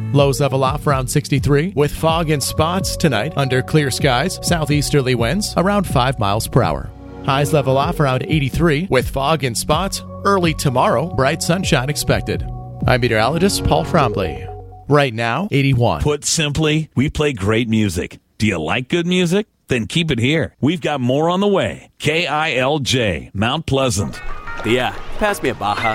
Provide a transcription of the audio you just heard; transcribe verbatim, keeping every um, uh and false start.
Lows level off around sixty-three with fog and spots tonight under clear skies. Southeasterly winds around five miles per hour. Highs level off around eighty-three with fog and spots. Early tomorrow, bright sunshine expected. I'm meteorologist Paul Trombley. Right now, eighty-one. Put simply, we play great music. Do you like good music? Then keep it here. We've got more on the way. K I L J, Mount Pleasant. Yeah, pass me a Baja.